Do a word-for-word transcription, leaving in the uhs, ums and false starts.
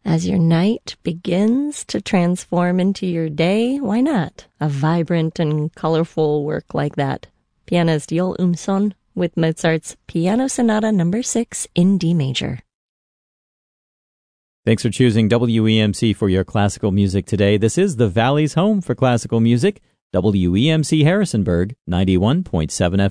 As your night begins to transform into your day, why not a vibrant and colorful work like that? Pianist Joel Umson with Mozart's Piano Sonata Number six in D major. Thanks for choosing W E M C for your classical music today. This is the Valley's home for classical music, W E M C Harrisonburg, ninety-one point seven F M.